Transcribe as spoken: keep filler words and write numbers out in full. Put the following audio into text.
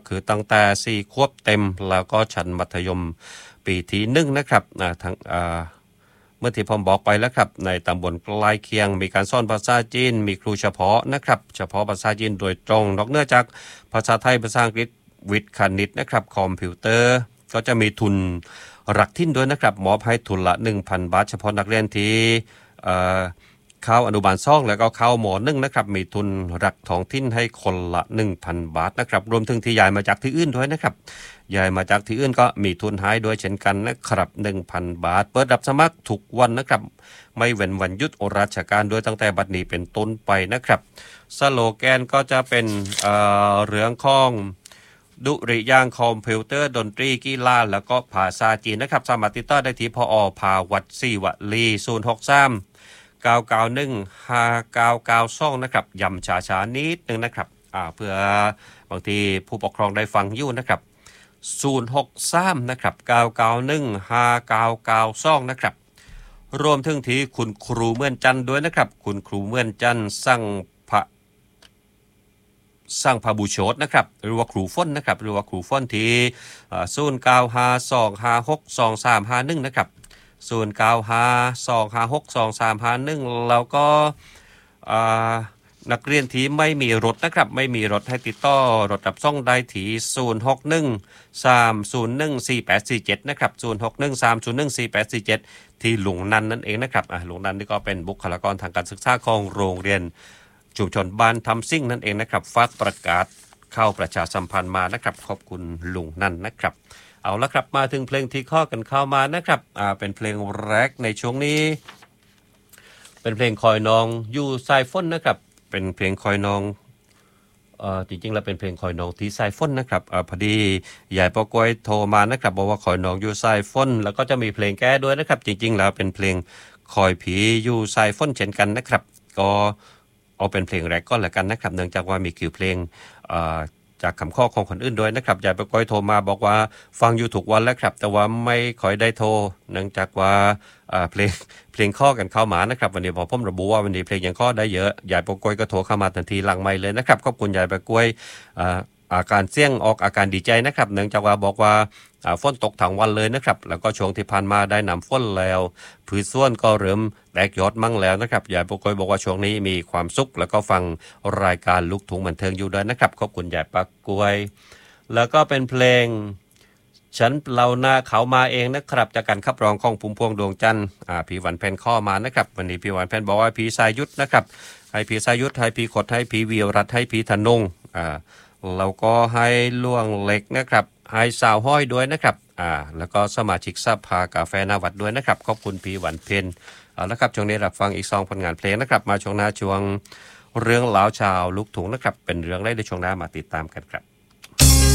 คือตั้งแต่สี่ขวบเต็มแล้วก็ชั้นมัธยมปีที่หนึ่งนะครับทั้งเมื่อที่ผมบอกไปแล้วครับในตำบลใกล้เคียงมีการสอนภาษาจีนมีครูเฉพาะนะครับเฉพาะภาษาจีนโดยตรงนอกเหนือจากภาษาไทยภาษาอังกฤษวิทย์คณิตนะครับคอมพิวเตอร์ก็จะมีทุนรักทิ้นด้วยนะครับมอบให้ทุนละ หนึ่งพัน บาทเฉพาะนักเรียนที่เข้าอนุบาลสองแล้วก็เข้าหมอหนึ่งนะครับมีทุนรักท้องถิ่นให้คนละ หนึ่งพัน บาทนะครับรวมถึงที่ย้ายมาจากที่อื่นด้วยนะครับย้ายมาจากที่อื่นก็มีทุนให้ด้วยเช่นกันนะครับ หนึ่งพัน บาทเปิดรับสมัครทุกวันนะครับไม่เว้นวันหยุดราชการด้วยตั้งแต่บัดนี้เป็นต้นไปนะครับสโลแกนก็จะเป็น เอ่อ เรื่องของดุริยางค์คอมพิวเตอร์ดนตรีกีฬาแล้วก็ภาษาจีนนะครับสามารถติดต่อได้ที่พอภาวัดศรีวลีศูนย์ หก สาม เก้า เก้า หนึ่ง ห้า เก้า เก้า สองนะครับย้ำช้าๆนิดนึงนะครับอ่าเพื่อบางทีผู้ปกครองได้ฟังอยู่นะครับศูนย์ หก สามนะครับเก้า เก้า หนึ่ง ห้า เก้า เก้า สองนะครับรวมถึงที่คุณครูเมื่อนจันด้วยนะครับคุณครูเมื่อนจันสั่งพระสร้างพระบูโชตนะครับหรือว่าครูฟ้นนะครับหรือว่าครูฟ้นที่ศูนย์ เก้า ห้า สอง ห้า หก สอง สาม ห้า หนึ่งนะครับศูนย์ เก้า ห้า สอง ห้า หก สอง สาม ห้า หนึ่งแล้วก็นักเรียนที่ไม่มีรถนะครับไม่มีรถให้ติดต่อรถรับส่งได้ที่ศูนย์ หก หนึ่ง สาม ศูนย์ หนึ่ง สี่ แปด สี่ เจ็ดนะครับศูนย์ หก หนึ่ง สาม ศูนย์ หนึ่ง สี่ แปด สี่ เจ็ดที่หลวงนันนั่นเองนะครับอ่ะหลวงนันนี่ก็เป็นบุคลากรทางการศึกษาของโรงเรียนชุมชนบ้านทำซิ่งนั่นเองนะครับฝากประกาศเข้าประชาสัมพันธ์มานะครับขอบคุณลุงนั่นนะครับเอาละครับมาถึงเพลงที่ข้อกันเข้ามานะครับอ่าเป็นเพลงแรกในช่วงนี้เป็นเพลงคอยนองอยู่สายฝนนะครับเป็นเพลงคอยนองเอ่อจริงๆแล้วเป็นเพลงคอยนองที่สายฝนนะครับอ่าพอดียายปอกวยโทรมานะครับบอกว่าคอยนองอยู่สายฝนแล้วก็จะมีเพลงแก้ด้วยนะครับจริงๆแล้วเป็นเพลงคอยผีอยู่สายฝนเช่นกันนะครับก็เอาเป็นเพลงแรกก็แล้วกันนะครับเนื่องจากว่ามีคิวเพลงจากคำข้อของคนอื่นด้วยนะครับยายไปก้อยโทรมาบอกว่าฟังอยู่ทุกวันแล้วครับแต่ว่าไม่ค่อยได้โทรเนื่องจากว่าเพลงเพลงข้อกันเข้ามานะครับวันนี้พอผมระบุว่าวันนี้เพลงยังข้อได้เยอะยายไปก้อยก็โทรเข้ามาทันทีหลังไมค์เลยนะครับขอบคุณยายไปก้อยอาการเสี่ยงออกอาการดีใจนะครับเนื่องจากว่าบอกว่าฝนตกทั้งวันเลยนะครับแล้วก็ช่วงที่ผ่านมาได้นำฝนแล้วพืชสวนก็เริ่มแตกยอดมั่งแล้วนะครับยายปกอยบอกว่าช่วงนี้มีความสุขแล้วก็ฟังรายการลูกทุ่งบันเทิงอยู่ด้วยนะครับขอบคุณยายปกอยแล้วก็เป็นเพลงฉันเราหน้าเขามาเองนะครับจากการขับร้องของพุ่มพวงดวงจันทร์อ่าพี่วันเพ็ญข้อมานะครับวันนี้พี่วันเพ็ญบอกว่าพี่สายุทธนะครับให้พี่สายุทธให้พี่ขดให้พี่วีรัตให้พี่ธนงอ่าแล้วก็ให้ล่วงเล็กนะครับให้สาวห้อยด้วยนะครับอ่าแล้วก็สมาชิกสภากาแฟนาวัดด้วยนะครับขอบคุณพี่วันเพ็ญเอาละครับช่วงนี้รับฟังอีกสองผลงานเพลงนะครับมาช่วงหน้าช่วงเรื่องเล่าชาวลูกทุ่งนะครับเป็นเรื่องอะไรในช่วงหน้ามาติดตามกันครับ